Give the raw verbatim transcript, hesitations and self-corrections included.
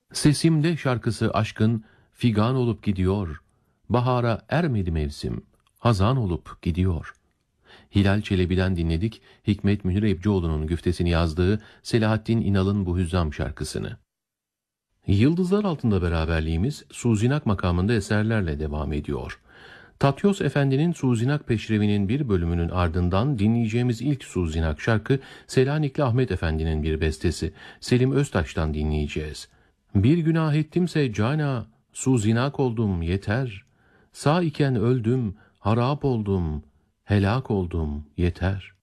Sesimde şarkısı aşkın figan olup gidiyor. Bahara ermedi mevsim, hazan olup gidiyor. Hilal Çelebi'den dinledik Hikmet Münir Ebcioğlu'nun güftesini yazdığı Selahattin İnal'ın bu hüzzam şarkısını. Yıldızlar altında beraberliğimiz Suzinak makamında eserlerle devam ediyor. Tatyos Efendi'nin Suzinak Peşrevi'nin bir bölümünün ardından dinleyeceğimiz ilk Suzinak şarkı Selanikli Ahmet Efendi'nin bir bestesi. Selim Öztaş'tan dinleyeceğiz. Bir günah ettimse cana, Suzinak oldum yeter. Sağ iken öldüm, harap oldum, helak oldum yeter.